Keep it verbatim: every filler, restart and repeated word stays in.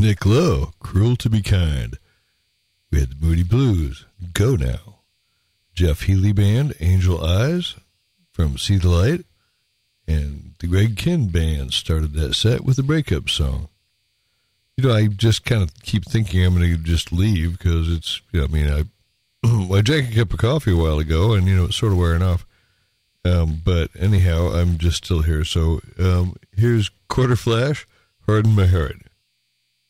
Nick Lowe, Cruel to Be Kind. We had the Moody Blues, Go Now. Jeff Healey Band, Angel Eyes from See the Light. And the Greg Kihn Band started that set with a breakup song. You know, I just kind of keep thinking I'm going to just leave because it's, you know, I mean, I, I drank a cup of coffee a while ago and, you know, it's sort of wearing off. Um, but anyhow, I'm just still here. So um, here's Quarter Flash, Harden My Heart.